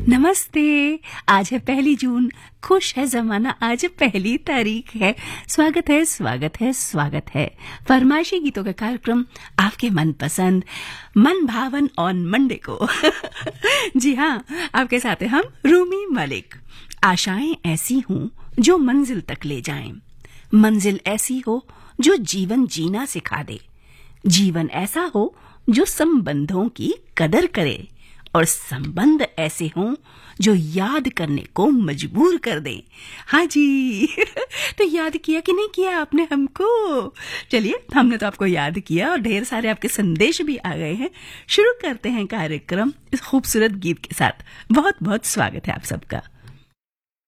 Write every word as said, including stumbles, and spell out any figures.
नमस्ते। आज है पहली जून, खुश है जमाना, आज पहली तारीख है। स्वागत है स्वागत है स्वागत है फरमाइशी गीतों का कार्यक्रम आपके मनपसंद मन भावन ऑन मंडे को। जी हाँ, आपके साथ हैं हम रूमी मलिक। आशाएं ऐसी हों जो मंजिल तक ले जाएं, मंजिल ऐसी हो जो जीवन जीना सिखा दे, जीवन ऐसा हो जो संबंधों की कदर करे और संबंध ऐसे हों जो याद करने को मजबूर कर दें। हाँ जी। तो याद किया कि नहीं किया आपने हमको? चलिए, हमने तो आपको याद किया और ढेर सारे आपके संदेश भी आ गए हैं। शुरू करते हैं कार्यक्रम इस खूबसूरत गीत के साथ। बहुत बहुत स्वागत है आप सबका।